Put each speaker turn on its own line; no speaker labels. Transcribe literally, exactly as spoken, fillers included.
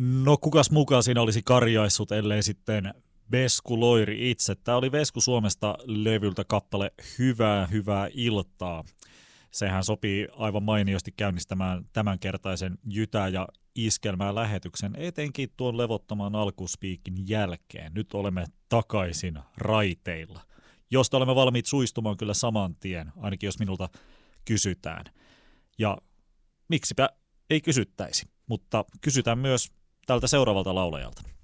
No kukas mukaan siinä olisi karjaissut, ellei sitten Vesku Loiri itse. Tämä oli Vesku Suomesta levyltä kappale Hyvää, hyvää iltaa. Sehän sopii aivan mainiosti käynnistämään tämänkertaisen Jytä- ja Iskelmää lähetyksen, etenkin tuon levottoman alkuspiikin jälkeen. Nyt olemme takaisin raiteilla, josta olemme valmiit suistumaan kyllä saman tien, ainakin jos minulta kysytään. Ja miksipä ei kysyttäisi, mutta kysytään myös tältä seuraavalta laulajalta.